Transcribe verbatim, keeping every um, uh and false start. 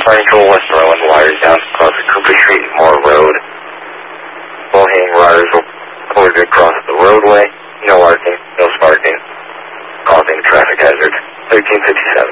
Fire Control, West Island, wires down across the Cooper Street, Moore Road. Low-hanging wires will pulled across the roadway. No arcing, no sparking, causing traffic hazard. thirteen fifty-seven.